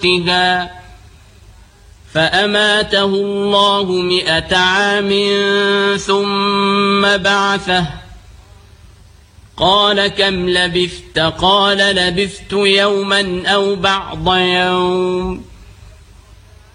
موتها فأماته الله 100 عام ثم بعثه قال كم لبثت؟ قال لبثت يوما أو بعض يوم